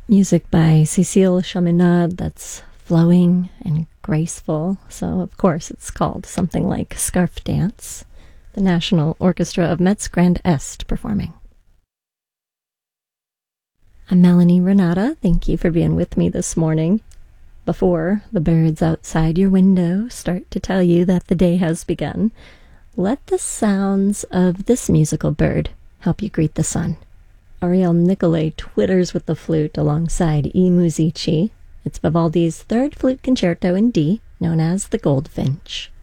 Music by Cécile Chaminade that's flowing and graceful, so of course it's called something like Scarf Dance. The National Orchestra of Metz Grand Est performing. I'm Melanie Renata. Thank you for being with me this morning. Before the birds outside your window start to tell you that the day has begun, let the sounds of this musical bird help you greet the sun. Ariel Nicolai twitters with the flute alongside I Musici. It's Vivaldi's third flute concerto in D, known as the Goldfinch.